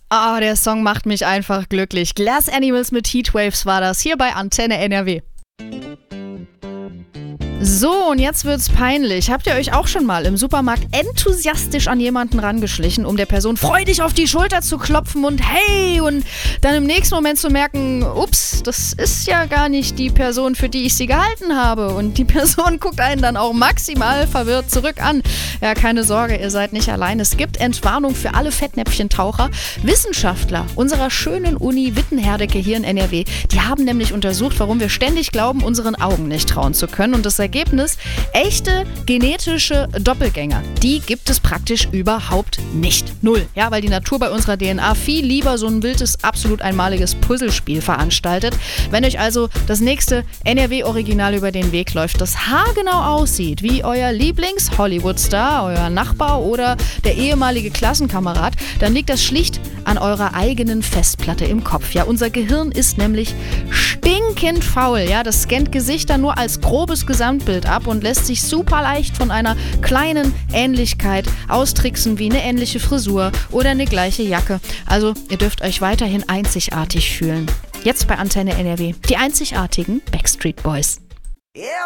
Ah, der Song macht mich einfach glücklich. Glass Animals mit Heatwaves war das, hier bei Antenne NRW. So, und jetzt wird's peinlich. Habt ihr euch auch schon mal im Supermarkt enthusiastisch an jemanden rangeschlichen, um der Person freudig auf die Schulter zu klopfen und hey, und dann im nächsten Moment zu merken, ups, das ist ja gar nicht die Person, für die ich sie gehalten habe. Und die Person guckt einen dann auch maximal verwirrt zurück an. Ja, keine Sorge, ihr seid nicht allein. Es gibt Entwarnung für alle Fettnäpfchentaucher. Wissenschaftler unserer schönen Uni Wittenherdecke hier in NRW, die haben nämlich untersucht, warum wir ständig glauben, unseren Augen nicht trauen zu können. Und das Ergebnis: echte genetische Doppelgänger, die gibt es praktisch überhaupt nicht. Null. Ja, weil die Natur bei unserer DNA viel lieber so ein wildes, absolut einmaliges Puzzlespiel veranstaltet. Wenn euch also das nächste NRW-Original über den Weg läuft, das haargenau aussieht wie euer Lieblings-Hollywood-Star, euer Nachbar oder der ehemalige Klassenkamerad, dann liegt das schlicht an eurer eigenen Festplatte im Kopf. Ja, unser Gehirn ist nämlich stinkend faul. Ja, das scannt Gesichter nur als grobes Gesamtbild ab und lässt sich super leicht von einer kleinen Ähnlichkeit austricksen wie eine ähnliche Frisur oder eine gleiche Jacke. Also, ihr dürft euch weiterhin einzigartig fühlen. Jetzt bei Antenne NRW, die einzigartigen Backstreet Boys. Yeah.